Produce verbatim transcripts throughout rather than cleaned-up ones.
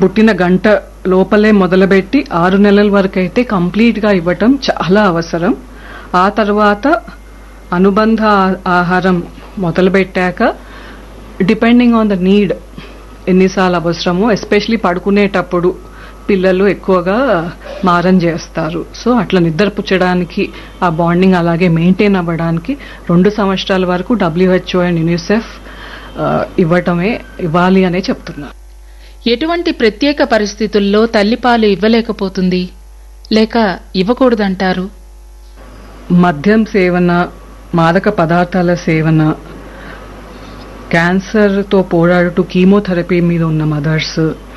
పుట్టిన గంట లోపలే మొదలుపెట్టి ఆరు నెలల వరకు అయితే కంప్లీట్గా ఇవ్వటం చాలా అవసరం. ఆ తర్వాత అనుబంధ ఆహారం మొదలుపెట్టాక డిపెండింగ్ ఆన్ ద నీడ్ ఎన్నిసార్లు అవసరమో, ఎస్పెషలీ పడుకునేటప్పుడు పిల్లలు ఎక్కువగా మారం చేస్తారు. సో అట్లా నిద్రపుచ్చడానికి ఆ బాండింగ్ అలాగే మెయింటైన్ అవ్వడానికి రెండు సంవత్సరాల వరకు డబ్ల్యూహెచ్ఓ అండ్ యూనిసెఫ్ ఇవ్వటమే ఇవ్వాలి అనే చెప్తున్నారు. ఎటువంటి ప్రత్యేక పరిస్థితుల్లో తల్లిపాలు ఇవ్వలేకపోతుంది లేక ఇవ్వకూడదంటారు? మద్యం సేవన, మాదక పదార్థాల సేవన, క్యాన్సర్తో పోరాడుతూ కీమోథెరపీ మీద ఉన్న మదర్స్,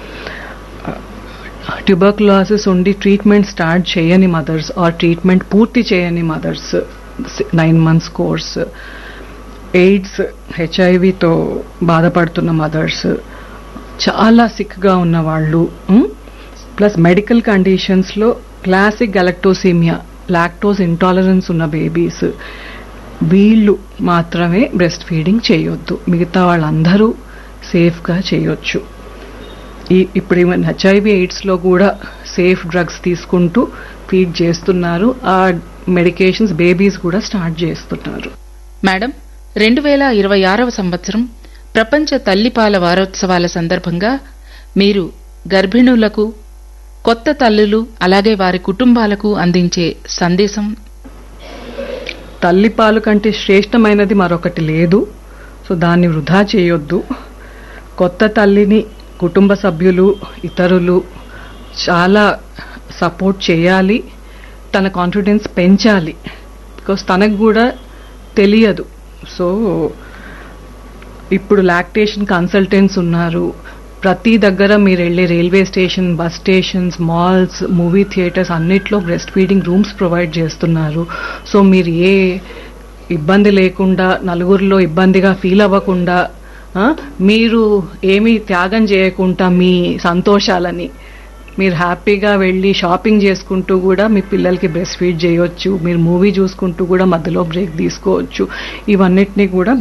ట్యూబర్కులోసిస్ ఉండి ట్రీట్మెంట్ స్టార్ట్ చేయని మదర్స్ ఆర్ ట్రీట్మెంట్ పూర్తి చేయని mothers, nine months course, AIDS హెచ్ఐవితో బాధపడుతున్న మదర్స్, చాలా సిక్గా ఉన్న వాళ్ళు, ప్లస్ మెడికల్ కండిషన్స్లో క్లాసిక్ గెలక్టోసీమియా, లాక్టోస్ ఇంటాలరెన్స్ ఉన్న బేబీస్, వీళ్ళు మాత్రమే బ్రెస్ట్ ఫీడింగ్ చేయొద్దు. మిగతా వాళ్ళందరూ సేఫ్గా చేయొచ్చు. ఈ ఇప్పుడు ఈవెన్ హెచ్ఐవి ఎయిడ్స్లో కూడా సేఫ్ డ్రగ్స్ తీసుకుంటూ ఫీడ్ చేస్తున్నారు. ఆ మెడికేషన్స్ బేబీస్ కూడా స్టార్ట్ చేస్తున్నారు. మేడం, రెండు వేల ఇరవై ఆరవ సంవత్సరం ప్రపంచ తల్లిపాల వారోత్సవాల సందర్భంగా మీరు గర్భిణులకు, కొత్త తల్లులు అలాగే వారి కుటుంబాలకు అందించే సందేశం? తల్లిపాలు కంటే శ్రేష్టమైనది మరొకటి లేదు. సో దాన్ని వృధా చేయొద్దు. కొత్త తల్లిని కుటుంబ సభ్యులు, ఇతరులు చాలా సపోర్ట్ చేయాలి. తన కాన్ఫిడెన్స్ పెంచాలి. బికాస్ తనకు కూడా తెలియదు. సో ఇప్పుడు లాక్టేషన్ కన్సల్టెంట్స్ ఉన్నారు. ప్రతి దగ్గర మీరు వెళ్ళే railway station, bus stations, malls, movie theatres అన్నిట్లో బ్రెస్ట్ ఫీడింగ్ రూమ్స్ ప్రొవైడ్ చేస్తున్నారు. సో మీరు ఏ ఇబ్బంది లేకుండా, నలుగురిలో ఇబ్బందిగా ఫీల్ అవ్వకుండా, మీరు ఏమీ త్యాగం చేయకుండా మీ సంతోషాలని మీరు హ్యాపీగా వెళ్ళి షాపింగ్ చేసుకుంటూ కూడా మీ పిల్లలకి బ్రెస్ట్ ఫీడ్ చేయొచ్చు. మీరు మూవీ చూసుకుంటూ కూడా మధ్యలో బ్రేక్ తీసుకోవచ్చు. ఇవన్నిటినీ కూడా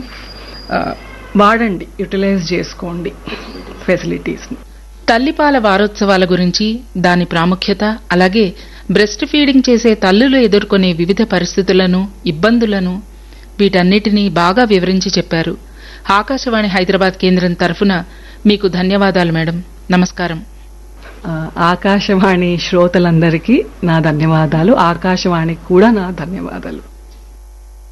వాడండి, యూటిలైజ్ చేసుకోండి ఫెసిలిటీస్ని. తల్లిపాల వారోత్సవాల గురించి, దాని ప్రాముఖ్యత, అలాగే బ్రెస్ట్ ఫీడింగ్ చేసే తల్లులు ఎదుర్కొనే వివిధ పరిస్థితులను, ఇబ్బందులను, వీటన్నిటినీ బాగా వివరించి చెప్పారు. ఆకాశవాణి హైదరాబాద్ కేంద్రం తరఫున మీకు ధన్యవాదాలు మేడం. నమస్కారం. ఆకాశవాణి శ్రోతలందరికీ నా ధన్యవాదాలు. ఆకాశవాణికి కూడా నా ధన్యవాదాలు.